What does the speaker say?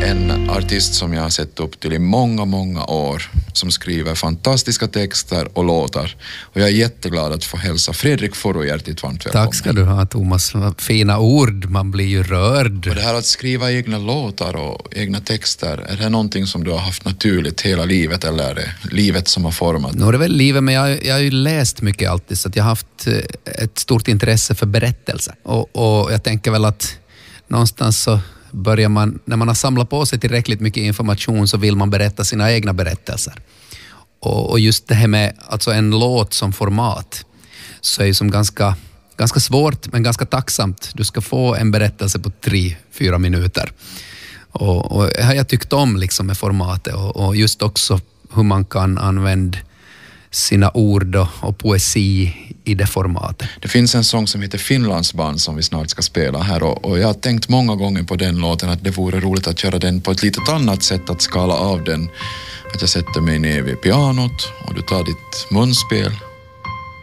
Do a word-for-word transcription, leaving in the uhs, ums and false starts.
en artist som jag har sett upp till i många, många år, som skriver fantastiska texter och låtar. Och jag är jätteglad att få hälsa Fredrik Foro hjärtligt varmt välkommen. Tack ska du ha, Thomas. Fina ord, man blir ju rörd. Och det här att skriva egna låtar och egna texter, är det någonting som du har haft naturligt hela livet, eller är det livet som har format? Nu är det väl livet, men jag, jag har ju läst mycket alltid, så att jag har haft ett stort intresse för berättelser. Och, och jag tänker väl att någonstans så börjar man, när man har samlat på sig tillräckligt mycket information, så vill man berätta sina egna berättelser. Och, och just det här med alltså en låt som format, så är ju som ganska, ganska svårt men ganska tacksamt. Du ska få en berättelse på tre, fyra minuter. Och, och jag har tyckt om liksom med formatet, och, och just också hur man kan använda sina ord och, och poesi i det formatet. Det finns en sång som heter Finlandsbarn som vi snart ska spela här, och, och jag har tänkt många gånger på den låten att det vore roligt att göra den på ett litet annat sätt, att skala av den. Att jag sätter mig ner vid pianot och du tar ditt munspel